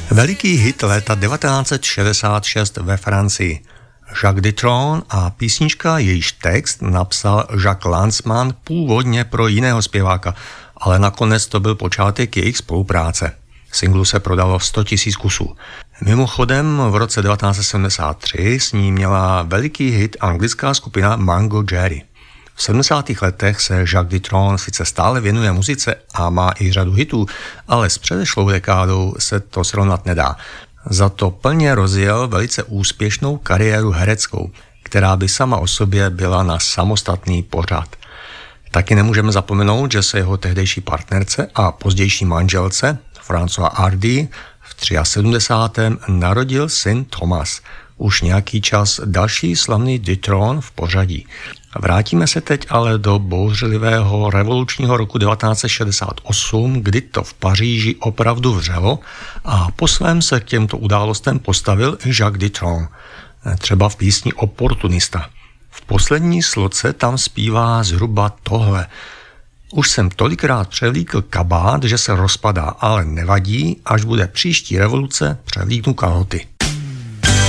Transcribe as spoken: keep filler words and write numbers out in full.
Veliký hit léta devatenáct set šedesát šest ve Francii. Jacques Dutronc a písnička, jejíž text napsal Jacques Lanzmann původně pro jiného zpěváka, ale nakonec to byl počátek jejich spolupráce. Singlu se prodalo sto tisíc kusů. Mimochodem v roce devatenáct set sedmdesát tři s ní měla veliký hit anglická skupina Mango Jerry. V sedmdesátých letech se Jacques Dutronc sice stále věnuje muzice a má i řadu hitů, ale s předešlou dekádou se to srovnat nedá. Za to plně rozjel velice úspěšnou kariéru hereckou, která by sama o sobě byla na samostatný pořad. Taky nemůžeme zapomenout, že se jeho tehdejší partnerce a pozdější manželce François Hardy v sedmdesátém třetím narodil syn Thomas. Už nějaký čas další slavný Dutronc v pořadí. Vrátíme se teď ale do bouřlivého revolučního roku devatenáct set šedesát osm, kdy to v Paříži opravdu vřelo a po svém se k těmto událostem postavil Jacques Dutronc, třeba v písni Oportunista. V poslední sloce tam zpívá zhruba tohle. Už jsem tolikrát převlíkl kabát, že se rozpadá, ale nevadí, až bude příští revoluce, převlíknu kalhoty.